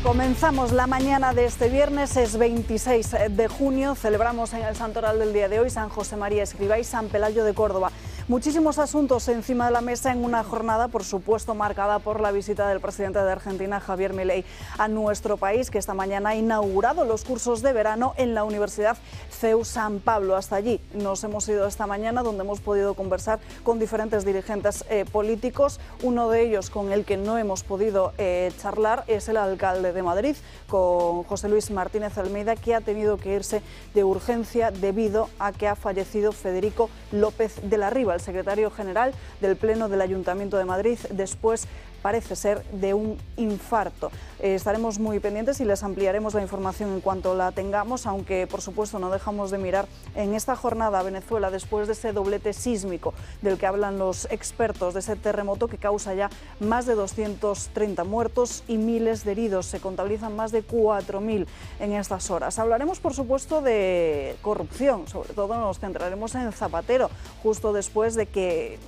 Comenzamos la mañana de este viernes, es 26 de junio, celebramos en el santoral del día de hoy San José María Escrivá y San Pelayo de Córdoba. Muchísimos asuntos encima de la mesa en una jornada, por supuesto, marcada por la visita del presidente de Argentina, Javier Milei, a nuestro país, que esta mañana ha inaugurado los cursos de verano en la Universidad CEU San Pablo. Hasta allí nos hemos ido esta mañana, donde hemos podido conversar con diferentes dirigentes políticos. Uno de ellos con el que no hemos podido charlar es el alcalde de Madrid, con José Luis Martínez Almeida, que ha tenido que irse de urgencia debido a que ha fallecido Federico López de la Riva, el secretario general del Pleno del Ayuntamiento de Madrid, después, parece ser, de un infarto. Estaremos muy pendientes y les ampliaremos la información en cuanto la tengamos, aunque por supuesto no dejamos de mirar en esta jornada a Venezuela después de ese doblete sísmico del que hablan los expertos, de ese terremoto que causa ya más de 230 muertos y miles de heridos. Se contabilizan más de 4.000 en estas horas. Hablaremos por supuesto de corrupción, sobre todo nos centraremos en Zapatero, justo después de que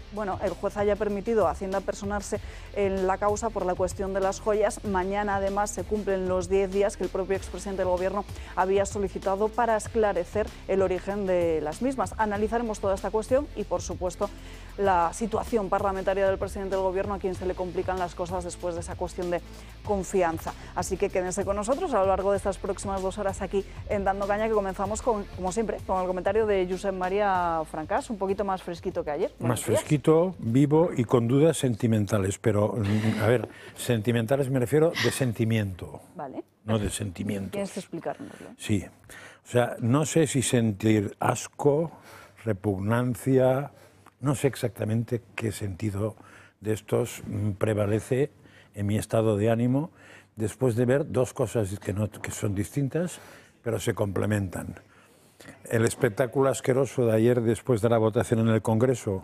el juez haya permitido a Hacienda personarse en la causa por la cuestión de las joyas. Mañana, además, se cumplen los 10 días que el propio expresidente del Gobierno había solicitado para esclarecer el origen de las mismas. Analizaremos toda esta cuestión y, por supuesto, la situación parlamentaria del presidente del Gobierno, a quien se le complican las cosas después de esa cuestión de confianza. Así que quédense con nosotros a lo largo de estas próximas 2 horas aquí en Dando Caña, que comenzamos con, como siempre, con el comentario de Josep María Francás, un poquito más fresquito que ayer. Más fresquito, vivo y con dudas sentimentales, pero, a ver, sentimentales me refiero de sentimiento, ¿vale? No de sentimientos. Tienes que explicárnoslo. Sí, o sea, no sé si sentir asco, repugnancia, no sé exactamente qué sentido de estos prevalece en mi estado de ánimo después de ver dos cosas que son distintas, pero se complementan. El espectáculo asqueroso de ayer después de la votación en el Congreso,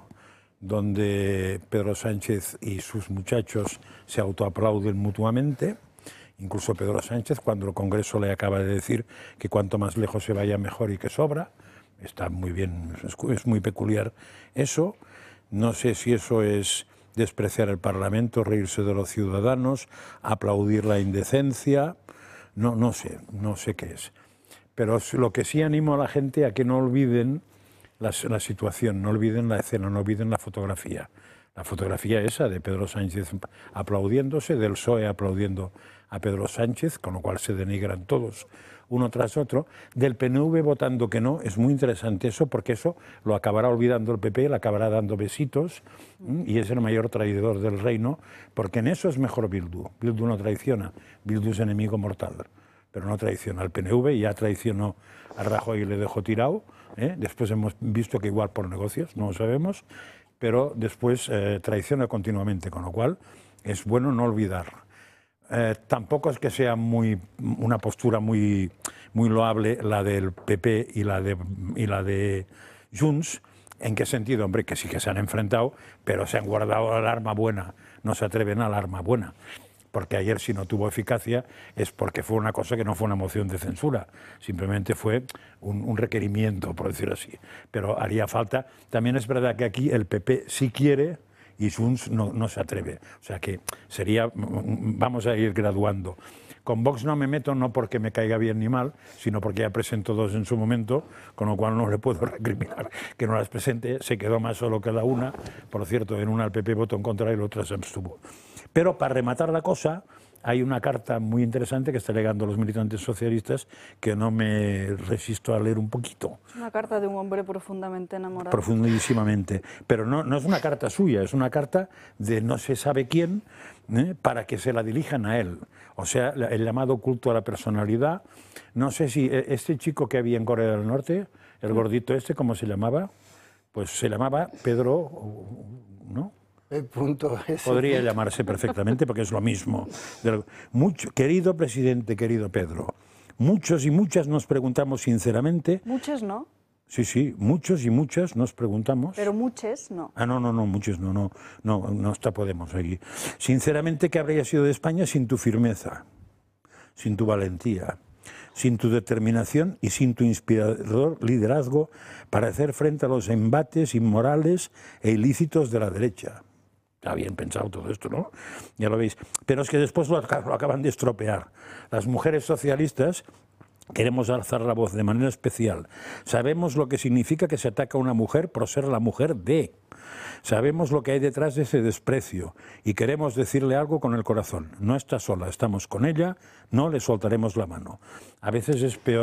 donde Pedro Sánchez y sus muchachos se autoaplauden mutuamente, incluso Pedro Sánchez, cuando el Congreso le acaba de decir que cuanto más lejos se vaya mejor y que sobra. Está muy bien, es muy peculiar eso. No sé si eso es despreciar el Parlamento, reírse de los ciudadanos, aplaudir la indecencia, no sé qué es. Pero lo que sí animo a la gente a que no olviden la situación, no olviden la escena, no olviden la fotografía. La fotografía esa de Pedro Sánchez aplaudiéndose, del PSOE aplaudiendo a Pedro Sánchez, con lo cual se denigran todos uno tras otro, del PNV votando que no. Es muy interesante eso, porque eso lo acabará olvidando el PP, le acabará dando besitos, y es el mayor traidor del reino, porque en eso es mejor Bildu. Bildu no traiciona, Bildu es enemigo mortal, pero no traiciona al PNV, y ya traicionó a Rajoy y le dejó tirado, después hemos visto que igual por negocios, no lo sabemos, pero después traiciona continuamente, con lo cual es bueno no olvidar. Tampoco es que sea una postura muy loable la del PP y la de Junts. ¿En qué sentido? Hombre, que sí que se han enfrentado, pero se han guardado el arma buena, no se atreven al arma buena. Porque ayer, si no tuvo eficacia, es porque fue una cosa que no fue una moción de censura, simplemente fue un requerimiento, por decirlo así. Pero haría falta. También es verdad que aquí el PP sí quiere y Junts no se atreve. O sea que sería, vamos a ir graduando. Con Vox no me meto, no porque me caiga bien ni mal, sino porque ya presentó dos en su momento, con lo cual no le puedo recriminar que no las presente. Se quedó más solo que la una. Por cierto, en una el PP votó en contra y la otra se abstuvo. Pero para rematar la cosa, hay una carta muy interesante que está legando los militantes socialistas que no me resisto a leer un poquito. Es una carta de un hombre profundamente enamorado. Profundísimamente. Pero no es una carta suya, es una carta de no se sabe quién, para que se la dirijan a él. O sea, el llamado culto a la personalidad. No sé si este chico que había en Corea del Norte, el gordito este, ¿cómo se llamaba? Pues se llamaba Pedro, ¿no? Podría llamarse perfectamente, porque es lo mismo. Querido presidente, querido Pedro, muchos y muchas nos preguntamos sinceramente... ¿Muchos no? Sí, muchos y muchas nos preguntamos... Pero muchos no. No, muchos no está Podemos aquí. Sinceramente, ¿qué habría sido de España sin tu firmeza, sin tu valentía, sin tu determinación y sin tu inspirador liderazgo para hacer frente a los embates inmorales e ilícitos de la derecha? está bien pensado todo esto, ¿no? Ya lo veis. Pero es que después lo acaban de estropear. Las mujeres socialistas queremos alzar la voz de manera especial. Sabemos lo que significa que se ataca a una mujer por ser la mujer de. Sabemos lo que hay detrás de ese desprecio y queremos decirle algo con el corazón. No está sola, estamos con ella, no le soltaremos la mano. A veces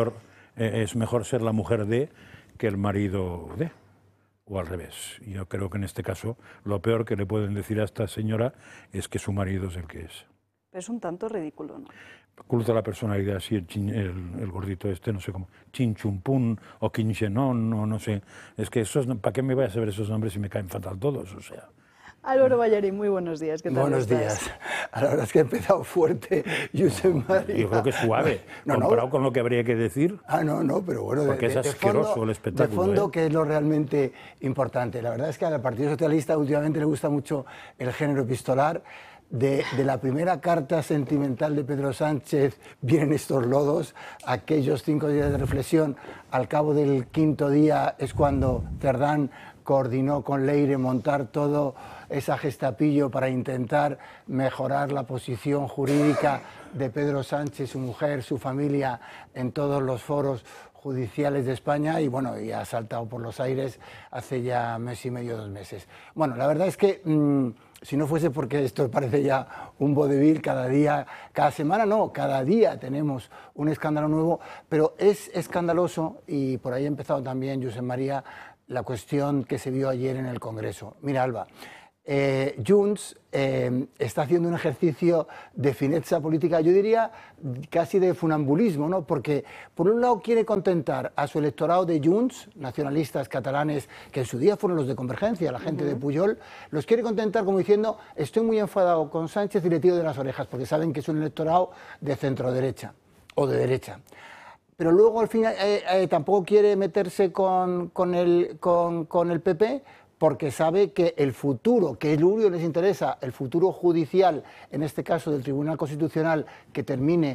es mejor ser la mujer de que el marido de. O al revés. Yo creo que en este caso lo peor que le pueden decir a esta señora es que su marido es el que es. Es un tanto ridículo, ¿no? Culto a la personalidad, sí, el gordito este, no sé cómo, Chinchumpún o Quinchenon, o no sé. Es que esos, ¿para qué me voy a saber esos nombres si me caen fatal todos? O sea. Álvaro Ballarín, muy buenos días. ¿Qué tal Buenos estás? días. La verdad es que ha empezado fuerte Josep María. Yo creo que es suave, comparado con lo que habría que decir. No, pero bueno, porque es asqueroso fondo, el espectáculo. De fondo, que es lo realmente importante. La verdad es que al Partido Socialista últimamente le gusta mucho el género epistolar. De la primera carta sentimental de Pedro Sánchez vienen estos lodos, aquellos 5 días de reflexión. Al cabo del 5.º día es cuando Cerdán coordinó con Leire montar todo esa gestapillo para intentar mejorar la posición jurídica de Pedro Sánchez, su mujer, su familia, en todos los foros judiciales de España, y bueno, y ha saltado por los aires hace ya mes y medio, 2 meses. Bueno, la verdad es que si no fuese porque esto parece ya un vodevil, cada semana no, cada día tenemos un escándalo nuevo, pero es escandaloso, y por ahí ha empezado también, Josep María, la cuestión que se vio ayer en el Congreso. Mira, Alba, Junts está haciendo un ejercicio de fineza política, yo diría casi de funambulismo, ¿no? Porque por un lado quiere contentar a su electorado de Junts, nacionalistas catalanes, que en su día fueron los de Convergencia, la gente de Pujol, los quiere contentar como diciendo: estoy muy enfadado con Sánchez y le tiro de las orejas, porque saben que es un electorado de centro-derecha o de derecha. Pero luego al final tampoco quiere meterse con el PP, porque sabe que el futuro, que es lo único que les interesa, el futuro judicial, en este caso del Tribunal Constitucional, que termine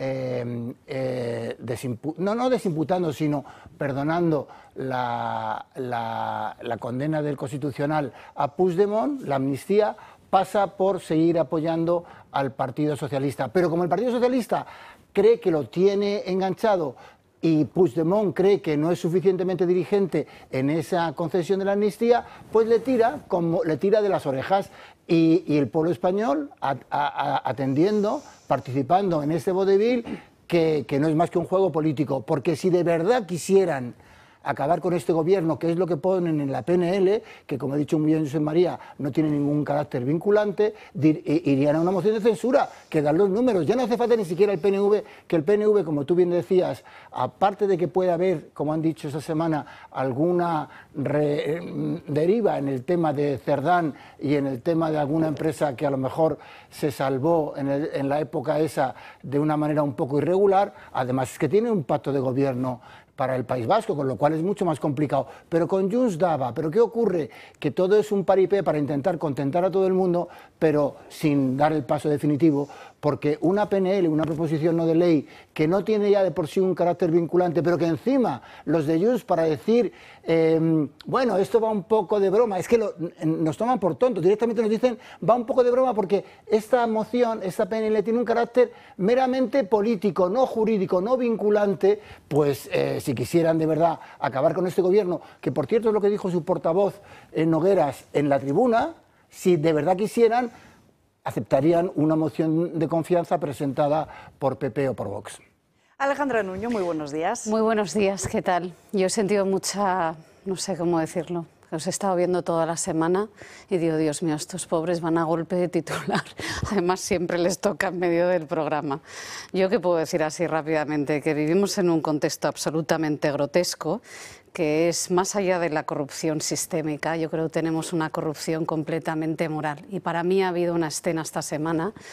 no desimputando, sino perdonando la condena del Constitucional a Puigdemont, la amnistía, pasa por seguir apoyando al Partido Socialista. Pero como el Partido Socialista cree que lo tiene enganchado y Puigdemont cree que no es suficientemente dirigente en esa concesión de la amnistía, pues le tira de las orejas, y el pueblo español atendiendo, participando en este vodevil que no es más que un juego político. Porque si de verdad quisieran acabar con este gobierno, que es lo que ponen en la PNL, que como ha dicho muy bien Josep María, no tiene ningún carácter vinculante, irían a una moción de censura, que dan los números. Ya no hace falta ni siquiera el PNV, que el PNV, como tú bien decías, aparte de que puede haber, como han dicho esta semana, alguna deriva en el tema de Cerdán y en el tema de alguna empresa que a lo mejor se salvó en la época esa de una manera un poco irregular, además es que tiene un pacto de gobierno para el País Vasco, con lo cual es mucho más complicado. Pero con Junts daba. ¿Pero qué ocurre? Que todo es un paripé para intentar contentar a todo el mundo, pero sin dar el paso definitivo, porque una PNL, una proposición no de ley, que no tiene ya de por sí un carácter vinculante, pero que encima los de Junts, para decir, bueno, esto va un poco de broma, es que nos toman por tontos, directamente nos dicen, va un poco de broma, porque esta moción, esta PNL tiene un carácter meramente político, no jurídico, no vinculante. Pues si quisieran de verdad acabar con este gobierno, que por cierto es lo que dijo su portavoz Nogueras en la tribuna, si de verdad quisieran, aceptarían una moción de confianza presentada por PP o por Vox. Alejandra Nuño, muy buenos días. Muy buenos días, ¿qué tal? Yo he sentido mucha, no sé cómo decirlo, os he estado viendo toda la semana y digo, Dios mío, estos pobres van a golpe de titular. Además, siempre les toca en medio del programa. Yo qué puedo decir así rápidamente, que vivimos en un contexto absolutamente grotesco, que es más allá de la corrupción sistémica. Yo creo que tenemos una corrupción completamente moral. Y para mí ha habido una escena esta semana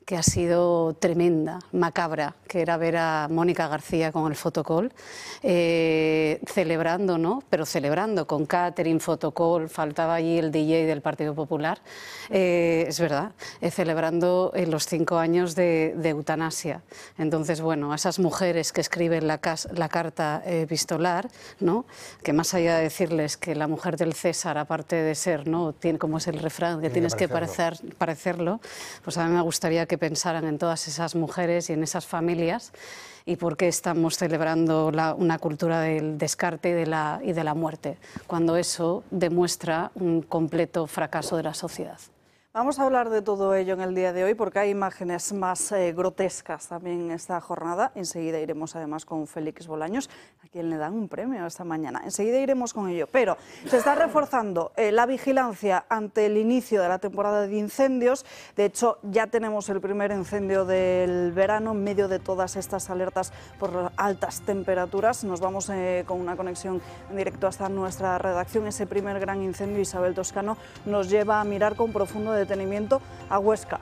que ha sido tremenda, macabra, que era ver a Mónica García con el fotocall, celebrando, ¿no? Pero celebrando con catering, fotocall, faltaba allí el DJ del Partido Popular, es verdad, celebrando los 5 años de eutanasia. Entonces, bueno, a esas mujeres que escriben la carta epistolar, ¿no? Que más allá de decirles que la mujer del César, aparte de ser, ¿no? Tiene, como es el refrán, que tienes que parecerlo, pues a mí me gustaría que pensaran en todas esas mujeres y en esas familias y por qué estamos celebrando una cultura del descarte y de la muerte, cuando eso demuestra un completo fracaso de la sociedad. Vamos a hablar de todo ello en el día de hoy porque hay imágenes más grotescas también en esta jornada. Enseguida iremos además con Félix Bolaños, a quien le dan un premio esta mañana. Enseguida iremos con ello, pero se está reforzando la vigilancia ante el inicio de la temporada de incendios. De hecho, ya tenemos el primer incendio del verano en medio de todas estas alertas por altas temperaturas. Nos vamos con una conexión en directo hasta nuestra redacción. Ese primer gran incendio, Isabel Toscano, nos lleva a mirar con profundo detenimiento a Huesca.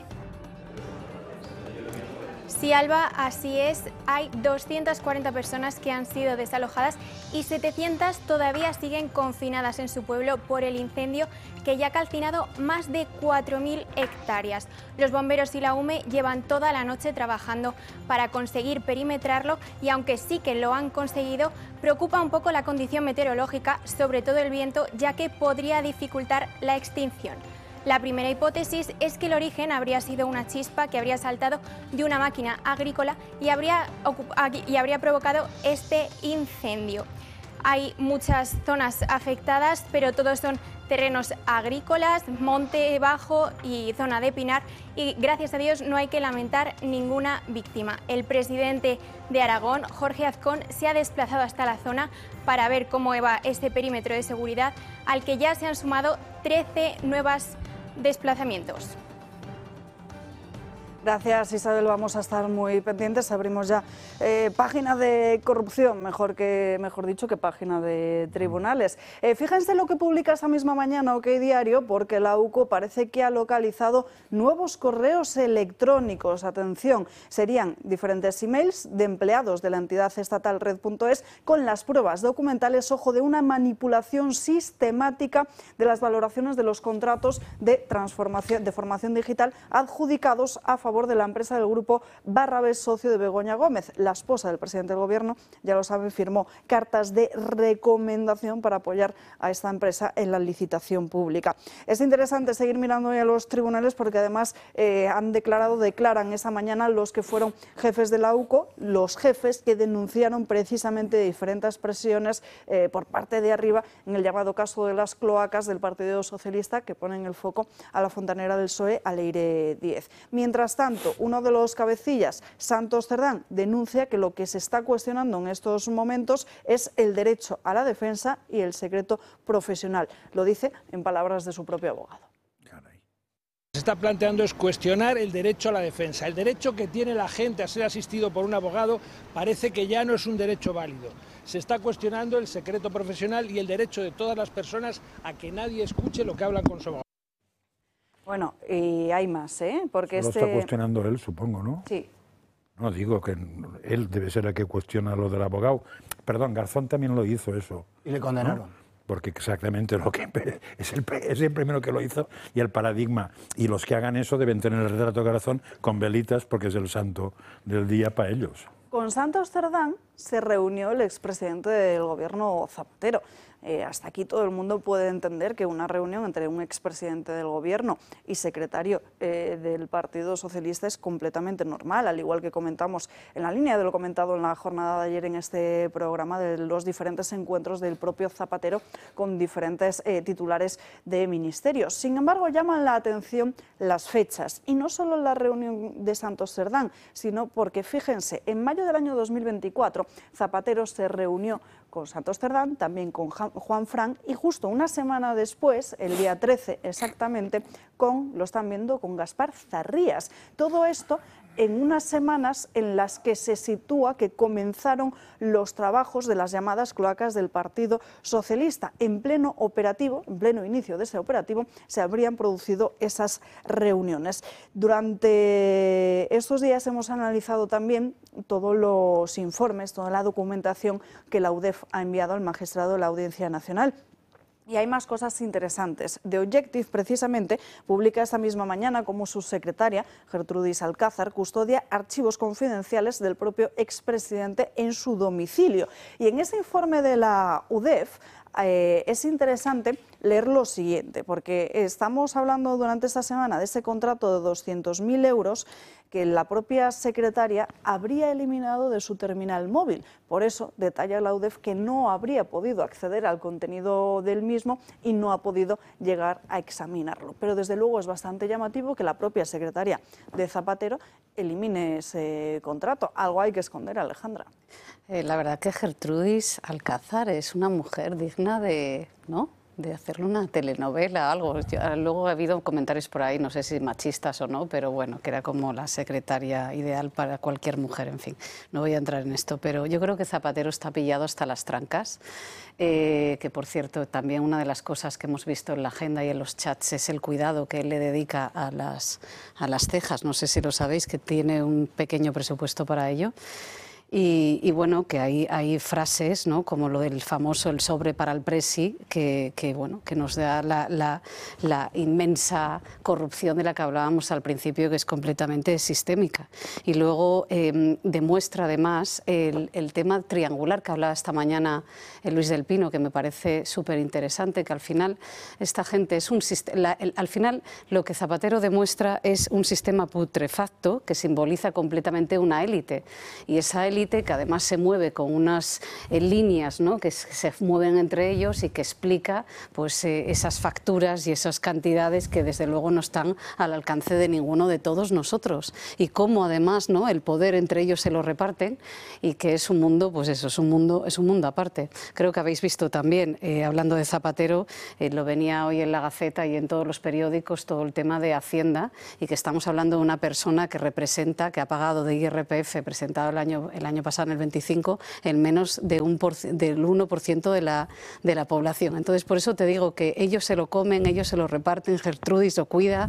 Sí, Alba, así es. Hay 240 personas que han sido desalojadas y 700 todavía siguen confinadas en su pueblo por el incendio que ya ha calcinado más de 4.000 hectáreas. Los bomberos y la UME llevan toda la noche trabajando para conseguir perimetrarlo y aunque sí que lo han conseguido, preocupa un poco la condición meteorológica, sobre todo el viento, ya que podría dificultar la extinción. La primera hipótesis es que el origen habría sido una chispa que habría saltado de una máquina agrícola y habría provocado este incendio. Hay muchas zonas afectadas, pero todos son terrenos agrícolas, monte bajo y zona de pinar, y gracias a Dios no hay que lamentar ninguna víctima. El presidente de Aragón, Jorge Azcón, se ha desplazado hasta la zona para ver cómo va este perímetro de seguridad, al que ya se han sumado 13 nuevos desplazamientos. Gracias, Isabel. Vamos a estar muy pendientes. Abrimos ya página de corrupción, mejor dicho que página de tribunales. Fíjense lo que publica esta misma mañana OK Diario, porque la UCO parece que ha localizado nuevos correos electrónicos. Atención, serían diferentes emails de empleados de la entidad estatal Red.es con las pruebas documentales, ojo, de una manipulación sistemática de las valoraciones de los contratos de formación digital adjudicados a favor de la empresa del grupo Barrabés, socio de Begoña Gómez. La esposa del presidente del Gobierno, ya lo saben, firmó cartas de recomendación para apoyar a esta empresa en la licitación pública. Es interesante seguir mirando hoy a los tribunales porque además declaran esa mañana los que fueron jefes de la UCO, los jefes que denunciaron precisamente diferentes presiones por parte de arriba en el llamado caso de las cloacas del Partido Socialista, que ponen el foco a la fontanera del PSOE, a Leire Díez. Mientras tanto, uno de los cabecillas, Santos Cerdán, denuncia que lo que se está cuestionando en estos momentos es el derecho a la defensa y el secreto profesional. Lo dice en palabras de su propio abogado. Se está planteando es cuestionar el derecho a la defensa. El derecho que tiene la gente a ser asistido por un abogado parece que ya no es un derecho válido. Se está cuestionando el secreto profesional y el derecho de todas las personas a que nadie escuche lo que hablan con su abogado. Bueno, y hay más, porque lo está cuestionando él, supongo, ¿no? Sí. No, digo que él debe ser el que cuestiona lo del abogado. Perdón, Garzón también lo hizo eso. Y le condenaron. ¿No? Porque exactamente lo que es el primero que lo hizo y el paradigma. Y los que hagan eso deben tener el retrato de Garzón con velitas porque es el santo del día para ellos. Con Santos Cerdán se reunió el expresidente del Gobierno, Zapatero. Hasta aquí todo el mundo puede entender que una reunión entre un expresidente del Gobierno y secretario del Partido Socialista es completamente normal, al igual que comentamos en la línea de lo comentado en la jornada de ayer en este programa de los diferentes encuentros del propio Zapatero con diferentes titulares de ministerios. Sin embargo, llaman la atención las fechas, y no solo la reunión de Santos Cerdán, sino porque, fíjense, en mayo del año 2024 Zapatero se reunió con Santos Cerdán, también con Juan Fran, y justo una semana después, el día 13 exactamente, lo están viendo con Gaspar Zarrías. Todo esto en unas semanas en las que se sitúa que comenzaron los trabajos de las llamadas cloacas del Partido Socialista. En pleno operativo, en pleno inicio de ese operativo, se habrían producido esas reuniones. Durante estos días hemos analizado también todos los informes, toda la documentación que la UDEF ha enviado al magistrado de la Audiencia Nacional. Y hay más cosas interesantes. The Objective, precisamente, publica esta misma mañana cómo su secretaria, Gertrudis Alcázar, custodia archivos confidenciales del propio expresidente en su domicilio. Y en ese informe de la UDEF es interesante leer lo siguiente, porque estamos hablando durante esta semana de ese contrato de 200.000 euros que la propia secretaria habría eliminado de su terminal móvil. Por eso detalla la UDEF que no habría podido acceder al contenido del mismo y no ha podido llegar a examinarlo. Pero desde luego es bastante llamativo que la propia secretaria de Zapatero elimine ese contrato. Algo hay que esconder, Alejandra. La verdad que Gertrudis Alcázar es una mujer digna de, ¿no?, de hacerle una telenovela, algo. Luego ha habido comentarios por ahí, no sé si machistas o no, pero bueno, que era como la secretaria ideal para cualquier mujer, en fin. No voy a entrar en esto, pero yo creo que Zapatero está pillado hasta las trancas, que por cierto, también una de las cosas que hemos visto en la agenda y en los chats es el cuidado que él le dedica a las cejas. No sé si lo sabéis, que tiene un pequeño presupuesto para ello. Y bueno, que hay frases, ¿no?, como lo del famoso el sobre para el presi, que nos da la inmensa corrupción de la que hablábamos al principio, que es completamente sistémica. Y luego demuestra además el tema triangular que hablaba esta mañana Luis del Pino, que me parece súper interesante, que al final esta gente es al final lo que Zapatero demuestra es un sistema putrefacto que simboliza completamente una élite, y esa élite que además se mueve con unas líneas, ¿no?, que se mueven entre ellos y que explica pues esas facturas y esas cantidades que desde luego no están al alcance de ninguno de todos nosotros, y cómo además, ¿no?, el poder entre ellos se lo reparten, y que es un mundo, pues eso, es un mundo aparte. Creo que habéis visto también, hablando de Zapatero, lo venía hoy en la Gaceta y en todos los periódicos, todo el tema de Hacienda, y que estamos hablando de una persona que representa, que ha pagado de IRPF presentado el año pasado, en el 25, en menos del 1% de la población. Entonces, por eso te digo que ellos se lo comen, ellos se lo reparten, Gertrudis lo cuida,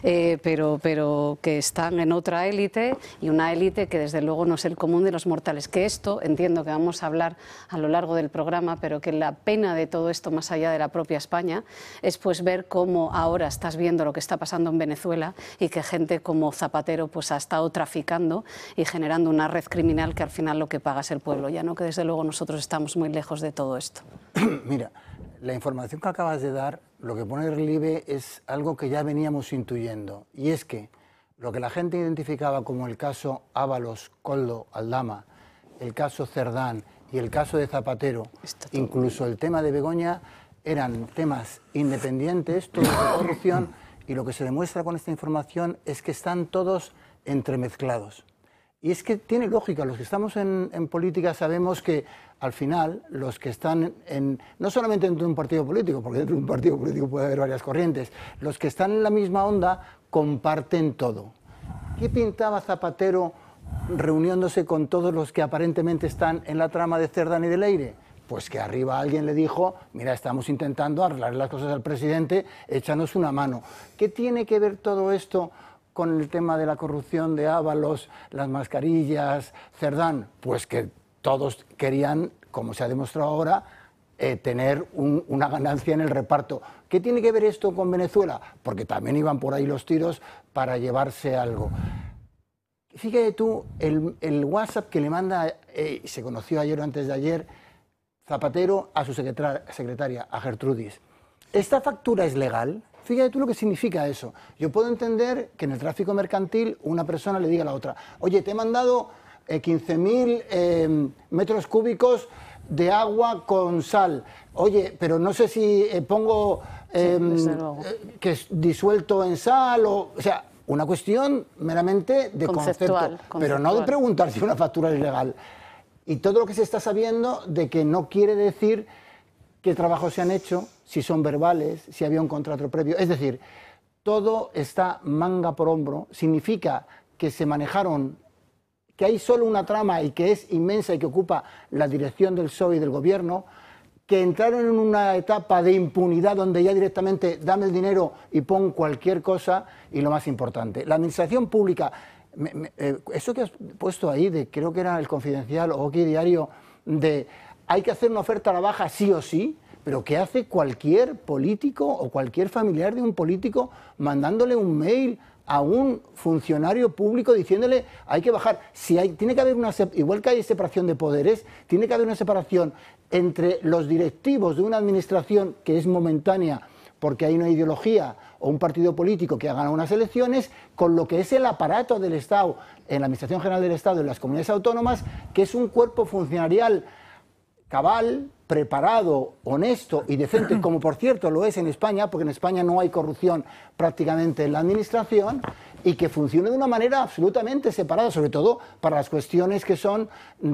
pero que están en otra élite, y una élite que desde luego no es el común de los mortales. Que esto, entiendo que vamos a hablar a lo largo del programa, pero que la pena de todo esto, más allá de la propia España, es pues ver cómo ahora estás viendo lo que está pasando en Venezuela, y que gente como Zapatero pues ha estado traficando y generando una red criminal que al final lo que paga es el pueblo, ya no, que desde luego nosotros estamos muy lejos de todo esto. Mira, la información que acabas de dar, lo que pone en relieve es algo que ya veníamos intuyendo, y es que lo que la gente identificaba como el caso Ábalos, Koldo, Aldama, el caso Cerdán y el caso de Zapatero, incluso el tema de Begoña, eran temas independientes, todos de corrupción, y lo que se demuestra con esta información es que están todos entremezclados. Y es que tiene lógica, los que estamos en política sabemos que al final los que están no solamente dentro de un partido político, porque dentro de un partido político puede haber varias corrientes, los que están en la misma onda comparten todo. ¿Qué pintaba Zapatero reuniéndose con todos los que aparentemente están en la trama de Cerdán y de Leire? Pues que arriba alguien le dijo, mira, estamos intentando arreglar las cosas al presidente, échanos una mano. ¿Qué tiene que ver todo esto con el tema de la corrupción de Ábalos, las mascarillas, Cerdán? Pues que todos querían, como se ha demostrado ahora, tener una ganancia en el reparto. ¿Qué tiene que ver esto con Venezuela? Porque también iban por ahí los tiros para llevarse algo. Fíjate tú, el WhatsApp que le manda, se conoció ayer o antes de ayer, Zapatero a su secretaria, a Gertrudis. ¿Esta factura es legal? Fíjate tú lo que significa eso. Yo puedo entender que en el tráfico mercantil una persona le diga a la otra, oye, te he mandado 15.000 metros cúbicos de agua con sal. Oye, pero no sé si pongo que es disuelto en sal o sea, una cuestión meramente de concepto, pero no de preguntar si una factura es legal. Y todo lo que se está sabiendo de que no quiere decir qué trabajos se han hecho, si son verbales, si había un contrato previo. Es decir, todo está manga por hombro, significa que se manejaron, que hay solo una trama y que es inmensa y que ocupa la dirección del PSOE y del gobierno, que entraron en una etapa de impunidad donde ya directamente dame el dinero y pon cualquier cosa, y lo más importante, la administración pública, eso que has puesto ahí, de creo que era El Confidencial o OK Diario, de hay que hacer una oferta a la baja sí o sí, pero ¿qué hace cualquier político o cualquier familiar de un político mandándole un mail a un funcionario público diciéndole hay que bajar? Si hay, tiene que haber una, igual que hay separación de poderes, tiene que haber una separación entre los directivos de una administración que es momentánea porque hay una ideología o un partido político que ha ganado unas elecciones, con lo que es el aparato del Estado, en la Administración General del Estado, en las comunidades autónomas, que es un cuerpo funcionarial cabal, preparado, honesto y decente, como por cierto lo es en España, porque en España no hay corrupción prácticamente en la administración, y que funcione de una manera absolutamente separada, sobre todo para las cuestiones que son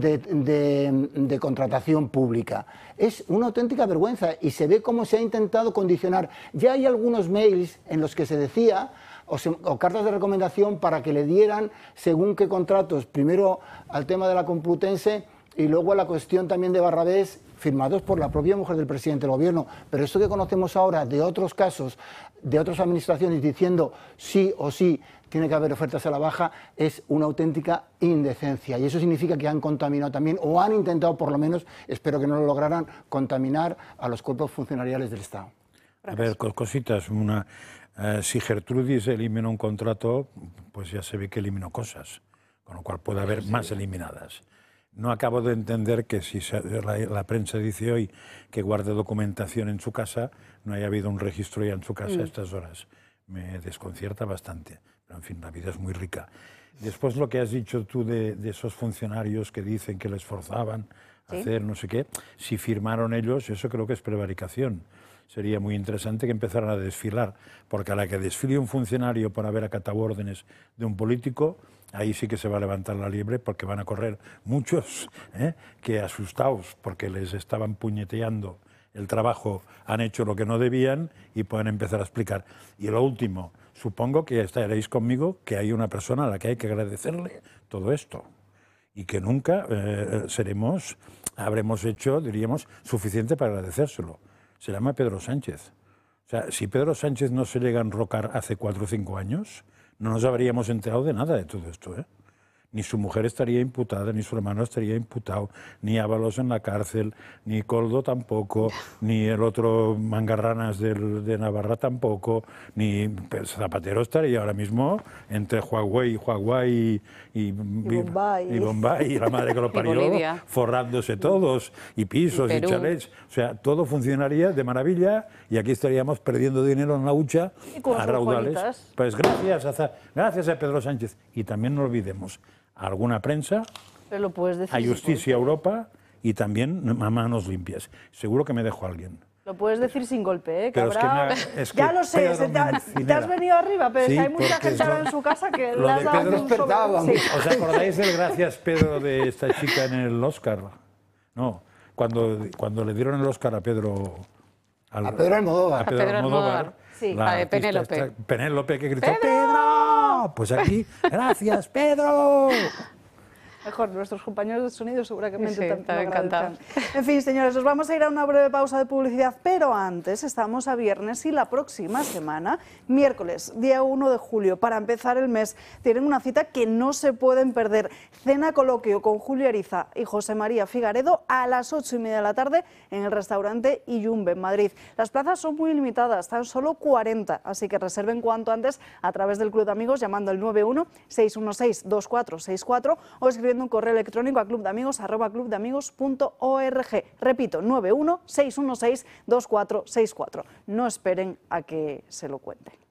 de contratación pública. Es una auténtica vergüenza y se ve cómo se ha intentado condicionar. Ya hay algunos mails en los que se decía, o cartas de recomendación para que le dieran según qué contratos, primero al tema de la Complutense y luego a la cuestión también de Barrabés, firmados por la propia mujer del presidente del gobierno. Pero esto que conocemos ahora de otros casos, de otras administraciones diciendo sí o sí tiene que haber ofertas a la baja, es una auténtica indecencia. Y eso significa que han contaminado también, o han intentado por lo menos, espero que no lo lograran, contaminar a los cuerpos funcionariales del Estado. A ver, cositas. Si Gertrudis elimina un contrato, pues ya se ve que eliminó cosas, con lo cual puede haber más eliminadas. No acabo de entender que si la prensa dice hoy que guarda documentación en su casa, no haya habido un registro ya en su casa a estas horas. Me desconcierta bastante. Pero, en fin, la vida es muy rica. Después lo que has dicho tú de esos funcionarios que dicen que les forzaban a hacer no sé qué, si firmaron ellos, eso creo que es prevaricación. Sería muy interesante que empezaran a desfilar, porque a la que desfile un funcionario por haber acatado órdenes de un político, ahí sí que se va a levantar la liebre, porque van a correr muchos que, asustados porque les estaban puñeteando el trabajo, han hecho lo que no debían y pueden empezar a explicar. Y lo último, supongo que estaréis conmigo que hay una persona a la que hay que agradecerle todo esto y que nunca habremos hecho, diríamos, suficiente para agradecérselo. Se llama Pedro Sánchez. O sea, si Pedro Sánchez no se llega a enrocar hace 4 o 5 años, no nos habríamos enterado de nada de todo esto, ¿eh? Ni su mujer estaría imputada, ni su hermano estaría imputado, ni Ábalos en la cárcel, ni Coldo tampoco, ni el otro Mangarranas de Navarra tampoco, ni Zapatero estaría ahora mismo entre Huawei y Bombay, y la madre que lo parió, forrándose todos, y pisos y chalets. O sea, todo funcionaría de maravilla y aquí estaríamos perdiendo dinero en la hucha a raudales. Pues gracias a Pedro Sánchez. Y también no olvidemos a alguna prensa, pero lo puedes decir, a Justicia Europa y también a manos limpias. Seguro que me dejo a alguien. Lo puede decir sin golpe, ¿eh? Pero ya lo sé, te has venido arriba, pero sí, es que hay mucha gente ahora en su casa que le has dado un sobre... ¿Os acordáis del gracias Pedro de esta chica en el Oscar? No, cuando le dieron el Oscar a Pedro... A Pedro Almodóvar. A Pedro Almodóvar. Sí, la de Penélope. Penélope, que gritó ¡Pedro! Pues aquí, gracias, Pedro. Mejor, nuestros compañeros de sonido seguramente también lo agradecerán. En fin, señores, nos vamos a ir a una breve pausa de publicidad, pero antes estamos a viernes y la próxima semana, miércoles, día 1 de julio, para empezar el mes, tienen una cita que no se pueden perder. Cena coloquio con Julio Ariza y José María Figaredo a las 8:30 de la tarde en el restaurante Iyumbe, en Madrid. Las plazas son muy limitadas, están solo 40, así que reserven cuanto antes a través del Club de Amigos llamando al 91-616-2464 o escribiendo un correo electrónico a clubdeamigos@clubdeamigos.org. Repito, 91-616-2464. No esperen a que se lo cuenten.